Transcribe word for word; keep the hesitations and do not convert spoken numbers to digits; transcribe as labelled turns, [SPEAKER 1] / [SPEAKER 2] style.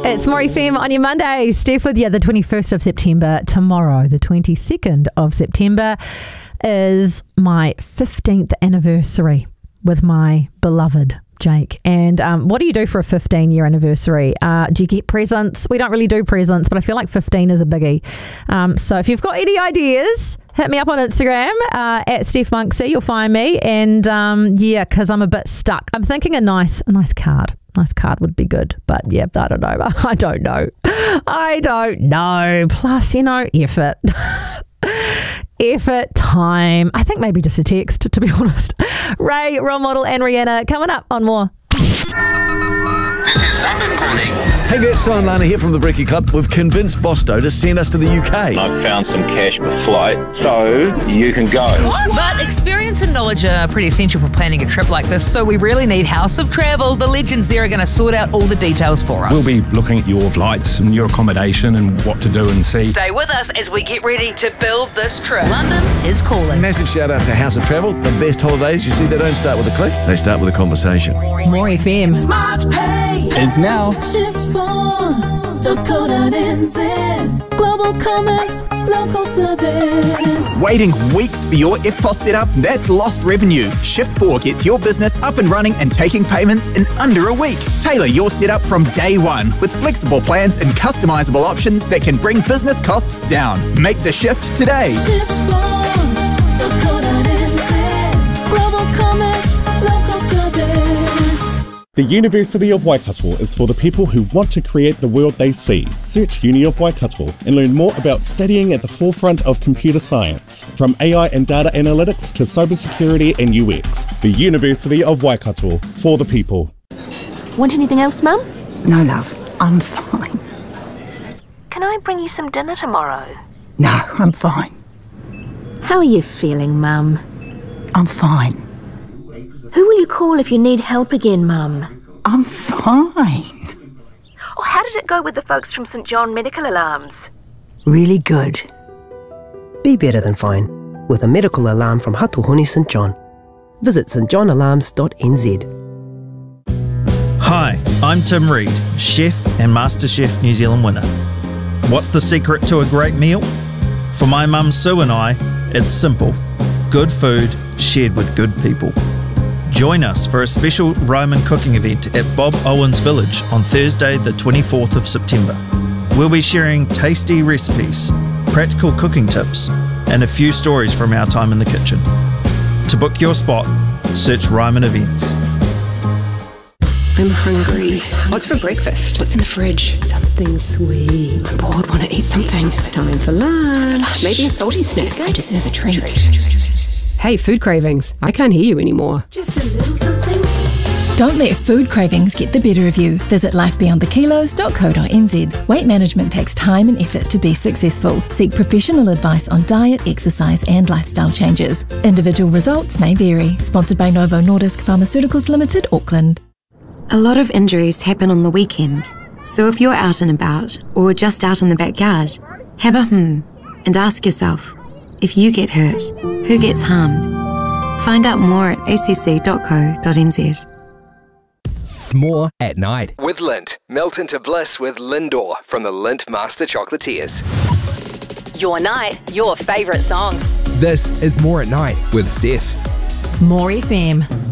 [SPEAKER 1] It's More F M on your Monday. Steph with you, the twenty-first of September. Tomorrow, the twenty-second of September, is my fifteenth anniversary with my beloved Jake. And um, what do you do for a fifteen year anniversary? Uh, do you get presents? We don't really do presents, but I feel like fifteen is a biggie. Um, so if you've got any ideas, hit me up on Instagram uh, at Steph Monksy. You'll find me. And um, yeah, because I'm a bit stuck. I'm thinking a nice, a nice card. Nice card would be good, but yeah, I don't know. I don't know. I don't know. Plus, you know, effort. Effort, time. I think maybe just a text, to be honest. Ray, role model, and Rihanna coming up on More.
[SPEAKER 2] Hey there, Simon Lana here from the Brekkie Club. We've convinced Bosto to send us to the U K.
[SPEAKER 3] I've found some cash per flight, so you can go.
[SPEAKER 4] But experience and knowledge are pretty essential for planning a trip like this, so we really need House of Travel. The legends there are going to sort out all the details for us.
[SPEAKER 5] We'll be looking at your flights and your accommodation and what to do and see.
[SPEAKER 4] Stay with us as we get ready to build this trip. London is calling.
[SPEAKER 2] Massive shout out to House of Travel. The best holidays. You see, they don't start with a click, they start with a conversation.
[SPEAKER 1] More F M.
[SPEAKER 6] Smart Pay
[SPEAKER 5] Is now.
[SPEAKER 6] Shift four dot co dot n z. Global commerce, local service.
[SPEAKER 7] Waiting weeks for your F P O S setup? That's lost revenue. Shift four gets your business up and running and taking payments in under a week. Tailor your setup from day one with flexible plans and customizable options that can bring business costs down. Make the shift today.
[SPEAKER 6] Shift four dot co dot n z. Global commerce, local service.
[SPEAKER 8] The University of Waikato is for the people who want to create the world they see. Search Uni of Waikato and learn more about studying at the forefront of computer science, from A I and data analytics to cybersecurity and U X. The University of Waikato, for the people.
[SPEAKER 9] Want anything else, Mum?
[SPEAKER 10] No, love. I'm fine.
[SPEAKER 9] Can I bring you some dinner tomorrow?
[SPEAKER 10] No, I'm fine.
[SPEAKER 9] How are you feeling, Mum?
[SPEAKER 10] I'm fine.
[SPEAKER 9] Who will you call if you need help again, Mum?
[SPEAKER 10] I'm fine.
[SPEAKER 9] Oh, how did it go with the folks from St John Medical Alarms?
[SPEAKER 10] Really good.
[SPEAKER 11] Be better than fine with a medical alarm from Hatuhoni St John. Visit s t john alarms dot n z.
[SPEAKER 12] Hi, I'm Tim Reid, chef and MasterChef New Zealand winner. What's the secret to a great meal? For my mum Sue and I, it's simple. Good food shared with good people. Join us for a special Roman cooking event at Bob Owens Village on Thursday the twenty-fourth of September. We'll be sharing tasty recipes, practical cooking tips, and a few stories from our time in the kitchen. To book your spot, search Ryman Events.
[SPEAKER 13] I'm hungry. What's for breakfast? What's in the fridge? Something sweet. I'm bored, want to eat something. It's time for lunch. Maybe a salty snack. I deserve a treat. Hey, food cravings. I can't hear you anymore.
[SPEAKER 6] Just a little something.
[SPEAKER 14] Don't let food cravings get the better of you. Visit life beyond the kilos dot co dot n z. Weight management takes time and effort to be successful. Seek professional advice on diet, exercise and lifestyle changes. Individual results may vary. Sponsored by Novo Nordisk Pharmaceuticals Limited, Auckland.
[SPEAKER 15] A lot of injuries happen on the weekend. So if you're out and about, or just out in the backyard, have a hmm and ask yourself, if you get hurt, who gets harmed? Find out more at a c c dot co dot n z.
[SPEAKER 16] More at night. With Lindt. Melt into bliss with Lindor from the Lindt Master Chocolatiers.
[SPEAKER 17] Your night, your favourite songs.
[SPEAKER 16] This is More at Night with Steph.
[SPEAKER 1] More F M.